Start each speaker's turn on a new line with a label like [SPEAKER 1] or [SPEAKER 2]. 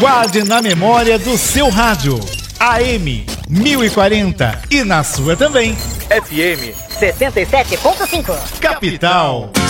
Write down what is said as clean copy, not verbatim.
[SPEAKER 1] Guarde na memória do seu rádio. AM 1040 e na sua também.
[SPEAKER 2] FM 77.5.
[SPEAKER 1] Capital.